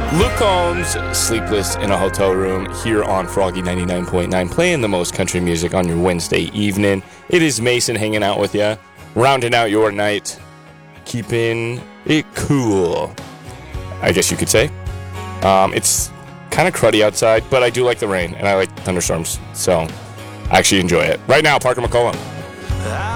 Luke Combs, Sleepless in a Hotel Room, here on Froggy 99.9, playing the most country music on your Wednesday evening. It is Mason hanging out with you, rounding out your night, keeping it cool, I guess you could say. It's kind of cruddy outside, but I do like the rain, and I like thunderstorms, so I actually enjoy it. Right now, Parker McCollum.